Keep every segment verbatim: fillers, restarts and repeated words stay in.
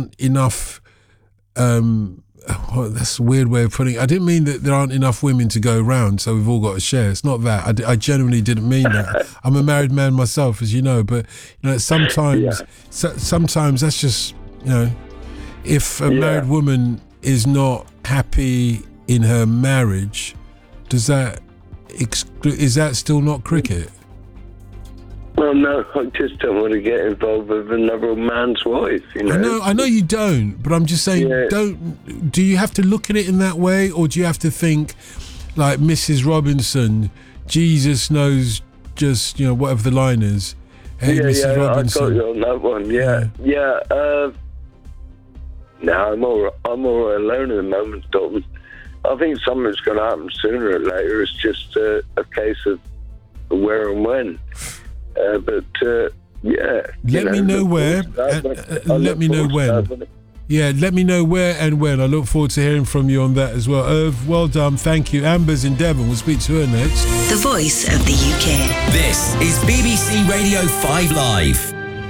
aren't enough. Um, well, that's a weird way of putting it. I didn't mean that there aren't enough women to go around, so we've all got to share. It's not that. I, d- I genuinely didn't mean that. I'm a married man myself, as you know, but you know, sometimes, Yeah. so, sometimes that's just, you know, if a Yeah. married woman is not happy in her marriage, does that exclu- is that still not cricket? Well, no, I just don't want to get involved with another man's wife, you know. I know, I know you don't, but I'm just saying, Yeah. don't. Do you have to look at it in that way, or do you have to think like Missus Robinson? Jesus knows, just you know, whatever the line is. Hey, yeah, Missus yeah, Robinson. I got you on that one. Yeah, yeah. uh, no, I'm all, I'm all right alone at the moment, Dalton. I think something's going to happen sooner or later. It's just uh, a case of where and when. Uh, but uh, yeah, you Let me know look where, forward to that, and, but uh, I let look me know forward to when. that, but- Yeah, let me know where and when. I look forward to hearing from you on that as well. Irv, well done, thank you. Amber's in Devon. We'll speak to her next. The voice of the U K. This is B B C Radio five Live.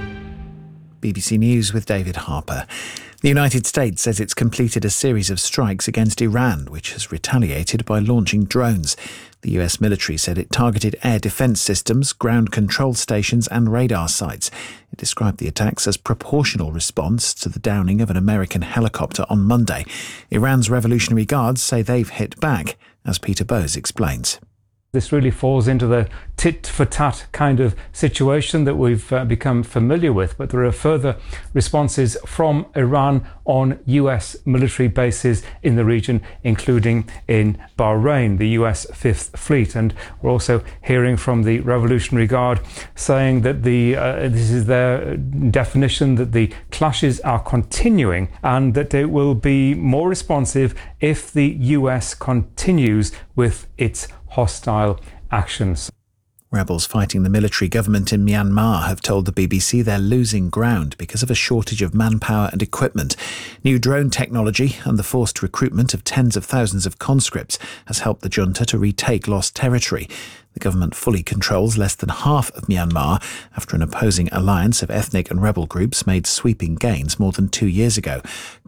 B B C News with David Harper. The United States says it's completed a series of strikes against Iran, which has retaliated by launching drones. The U S military said it targeted air defence systems, ground control stations and radar sites. It described the attacks as proportional response to the downing of an American helicopter on Monday. Iran's Revolutionary Guards say they've hit back, as Peter Bowes explains. This really falls into the tit-for-tat kind of situation that we've uh, become familiar with, but there are further responses from Iran on U S military bases in the region, including in Bahrain, the U S Fifth Fleet. And we're also hearing from the Revolutionary Guard saying that the uh, this is their definition, that the clashes are continuing and that it will be more responsive if the U S continues with its hostile actions. Rebels fighting the military government in Myanmar have told the B B C they're losing ground because of a shortage of manpower and equipment. New drone technology and the forced recruitment of tens of thousands of conscripts has helped the junta to retake lost territory. The government fully controls less than half of Myanmar after an opposing alliance of ethnic and rebel groups made sweeping gains more than two years ago.